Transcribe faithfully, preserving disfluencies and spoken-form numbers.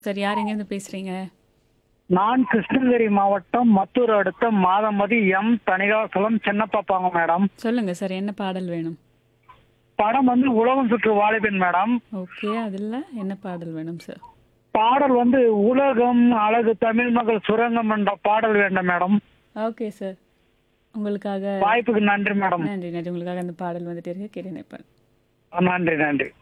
Sir யார் எங்கேருந்து பேசுறீங்க? நான் கிருஷ்ணகிரி மாவட்டம் மத்தூர் அடுத்த மாதமதி எம் தணிகாசலம் சின்னப்பாப்பாங்க மேடம். சொல்லுங்க சார் என்ன பாடல் வேணும்? படம் வந்து உலகம் சுற்று வாலிபன் மேடம். ஓகே. அதில என்ன பாடல் வேணும் சார்? பாடல் வந்து உலகம் அழகு தமிழ் மகள் சுரங்கம் என்ற பாடல் வேண்டும் மேடம். Okay sir. உங்களுக்காக வாய்ப்புக்கு நன்றி மேடம். நன்றி நன்றி. உங்களுக்காக அந்த பாடல் வந்துட்டே இருக்கு. கேட்டு நினைப்பேன். நன்றி நன்றி.